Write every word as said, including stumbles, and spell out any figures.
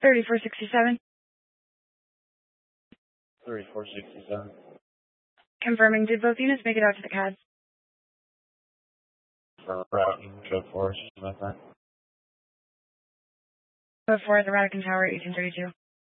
thirty-four sixty-seven. thirty-four sixty-seven. Confirming, did both units make it out to the C A D? For routing, code four, something like that. Code four at the Radican Tower, eighteen thirty-two.